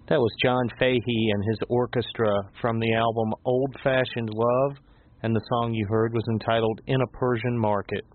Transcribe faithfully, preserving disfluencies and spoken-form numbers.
That was John Fahey and his orchestra from the album Old Fashioned Love, and the song you heard was entitled In a Persian Market.